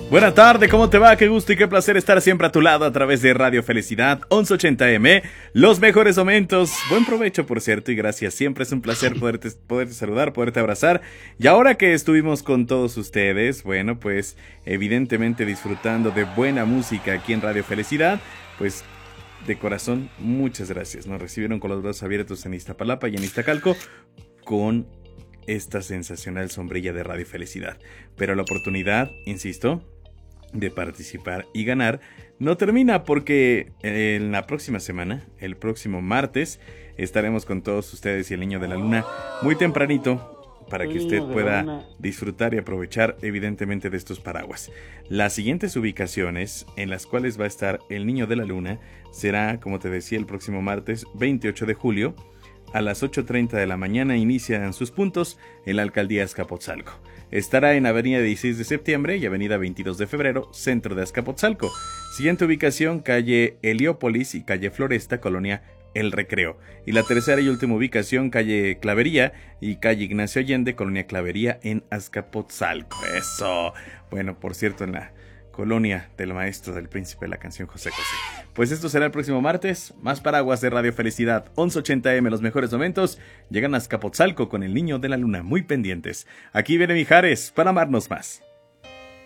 Buena tarde, ¿cómo te va? Qué gusto y qué placer estar siempre a tu lado a través de Radio Felicidad 1180M. Los mejores momentos. Buen provecho, por cierto, y gracias. Siempre es un placer poderte saludar, poderte abrazar. Y ahora que estuvimos con todos ustedes, bueno, pues evidentemente disfrutando de buena música aquí en Radio Felicidad, pues de corazón, muchas gracias. Nos recibieron con los brazos abiertos en Iztapalapa y en Iztacalco con esta sensacional sombrilla de Radio Felicidad. Pero la oportunidad, insisto, de participar y ganar no termina, porque en la próxima semana, el próximo martes, estaremos con todos ustedes y el Niño de la Luna muy tempranito para que usted pueda disfrutar y aprovechar evidentemente de estos paraguas. Las siguientes ubicaciones en las cuales va a estar el Niño de la Luna será, como te decía, el próximo martes 28 de julio a las 8:30 de la mañana. Inician sus puntos en la Alcaldía Azcapotzalco. Estará en Avenida 16 de Septiembre y Avenida 22 de Febrero, centro de Azcapotzalco. Siguiente ubicación, calle Heliópolis y calle Floresta, Colonia El Recreo. Y la tercera y última ubicación, calle Clavería y calle Ignacio Allende, Colonia Clavería en Azcapotzalco. ¡Eso! Bueno, por cierto, en la colonia del maestro del príncipe de la canción, José José. Pues esto será el próximo martes. Más paraguas de Radio Felicidad 1180M, los mejores momentos. Llegan a Azcapotzalco con el Niño de la Luna, muy pendientes. Aquí viene Mijares para amarnos más.